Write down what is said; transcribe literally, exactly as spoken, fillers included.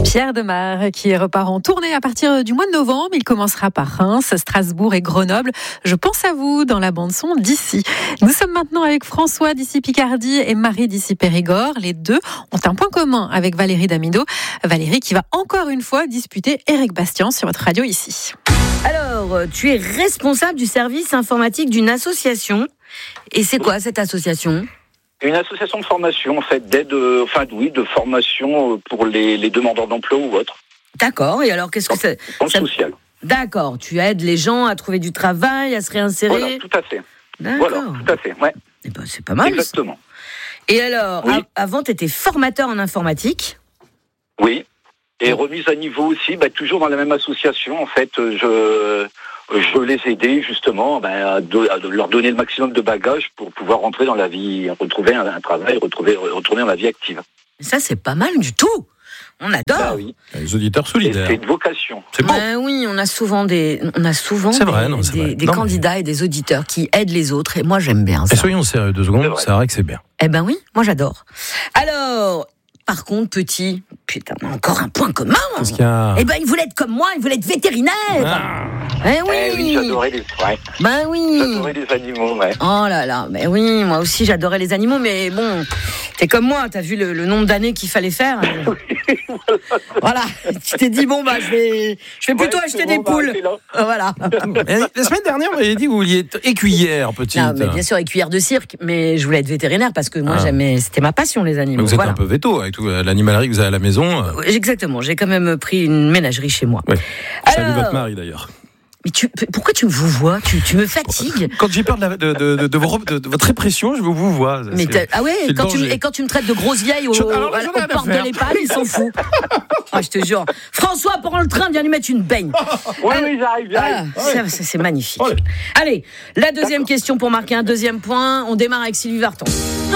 Pierre Demar qui repart en tournée à partir du mois de novembre. Il commencera par Reims, Strasbourg et Grenoble. Je pense à vous dans la bande-son d'ici. Nous sommes maintenant avec François d'ici Picardie et Marie d'ici Périgord. Les deux ont un point commun avec Valérie Damido. Valérie qui va encore une fois disputer Éric Bastien sur votre radio ici. Alors, tu es responsable du service informatique d'une association. Et c'est quoi cette association ? Une association de formation, en fait, d'aide, euh, enfin, oui, de formation pour les, les demandeurs d'emploi ou autres. D'accord. Et alors, qu'est-ce que c'est ? Dans le ça... social. D'accord. Tu aides les gens à trouver du travail, à se réinsérer. Voilà, tout à fait. D'accord. Voilà, tout à fait, ouais. Eh ben, c'est pas mal. Exactement. Ça. Et alors, oui. a- avant, tu étais formateur en informatique. Oui. Et remise à niveau aussi, bah, toujours dans la même association, en fait, je... Je les aidais justement ben, à, de, à de leur donner le maximum de bagages pour pouvoir rentrer dans la vie, retrouver un, un travail, retrouver, retourner dans la vie active. Ça, c'est pas mal du tout. On adore. Bah oui. Les auditeurs solidaires. Et c'est une vocation. C'est bon. Ben oui, on a souvent des, on a souvent C'est des, vrai, non, c'est des, vrai. des Non, candidats mais... et des auditeurs qui aident les autres. Et moi, j'aime bien ça. Et soyons sérieux deux secondes, c'est vrai que c'est bien. Eh ben oui, moi j'adore. Alors, par contre, petit, putain, on a encore un point commun. Qu'est-ce qu'il y a ? Eh ben, il voulait être comme moi, il voulait être vétérinaire. Ah. Eh oui. Eh oui, j'adorais les, ouais. Ben oui. J'adorais les animaux, ouais. Oh là là, ben oui, moi aussi j'adorais les animaux, mais bon, t'es comme moi, t'as vu le, le nombre d'années qu'il fallait faire. Voilà, tu t'es dit bon bah je vais, je vais plutôt Ouais, acheter bon, des poules. bah, Voilà. La semaine dernière, vous m'avez dit que vous vouliez être écuyère, petite. Non, mais bien sûr, écuyère de cirque, mais je voulais être vétérinaire parce que moi Ah. j'aimais, c'était ma passion les animaux. Mais vous êtes voilà. un peu veto avec tout l'animalerie que vous avez à la maison. Exactement, j'ai quand même pris une ménagerie chez moi. Oui. Salut Alors, votre mari d'ailleurs. Mais tu, pourquoi tu me vous vois tu, tu me fatigues. Quand j'ai peur de, la, de, de, de, de, vos, de, de votre répression, je vous vois. Mais ah ouais, c'est quand tu, danger. et quand tu me traites de grosse vieille au, Je- alors, à- j'en ai aux rien à portes de faire. l'EHPAD, ils s'en foutent. Ah, je te jure. François, prends le train, viens lui mettre une baigne. Oui, Alors- oui, j'arrive, j'arrive. Ah, ça, ça, c'est magnifique. Ouais. Allez, la deuxième question pour marquer un deuxième point. On démarre avec Sylvie Vartan.